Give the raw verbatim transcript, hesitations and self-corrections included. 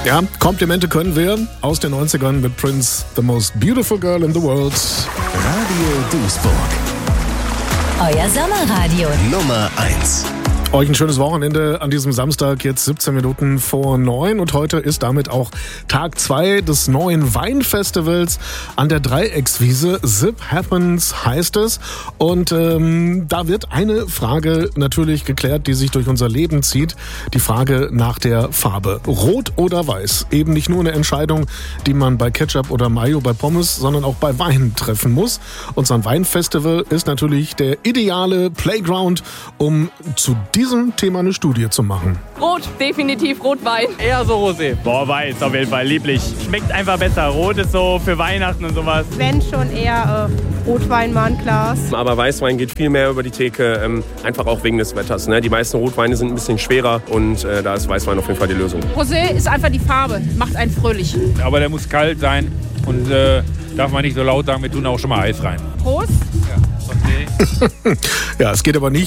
Ja, Komplimente können wir aus den neunzigern mit Prince, The Most Beautiful Girl in the World. Radio Duisburg. Euer Sommerradio. Nummer eins. Euch ein schönes Wochenende an diesem Samstag, jetzt siebzehn Minuten vor neun. Und heute ist damit auch Tag zwei des neuen Weinfestivals an der Dreieckswiese. Zip Happens heißt es. Und ähm, da wird eine Frage natürlich geklärt, die sich durch unser Leben zieht. Die Frage nach der Farbe. Rot oder weiß? Eben nicht nur eine Entscheidung, die man bei Ketchup oder Mayo bei Pommes, sondern auch bei Wein treffen muss. Und so ein Weinfestival ist natürlich der ideale Playground, um zu diesem Thema eine Studie zu machen. Rot, definitiv Rotwein. Eher so Rosé. Boah, weiß auf jeden Fall, lieblich. Schmeckt einfach besser. Rot ist so für Weihnachten und sowas. Wenn schon eher äh, Rotwein mal ein Glas. Aber Weißwein geht viel mehr über die Theke, ähm, einfach auch wegen des Wetters. Ne? Die meisten Rotweine sind ein bisschen schwerer und äh, da ist Weißwein auf jeden Fall die Lösung. Rosé ist einfach die Farbe, macht einen fröhlich. Aber der muss kalt sein und äh, darf man nicht so laut sagen, wir tun auch schon mal Eis rein. Prost. Ja, okay. Ja, es geht aber nicht